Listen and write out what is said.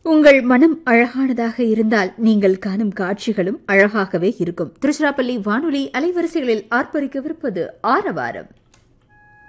உங்கள் மனம் அழகானதாக இருந்தால் நீங்கள் காணும் காட்சிகளும் அழகாகவே இருக்கும். திருச்சிராப்பள்ளி வானொலி அலைவரிசைகளில் ஆர்ப்பரிக்கவிருப்பது ஆரவாரம்.